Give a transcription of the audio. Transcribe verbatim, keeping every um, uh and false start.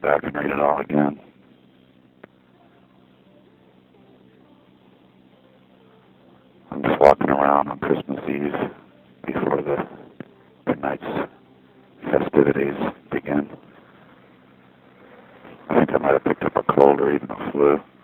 back and read it all again. I'm just walking around on Christmas Eve before the, the night's festivities begin. I think I might have picked up a cold or even a flu.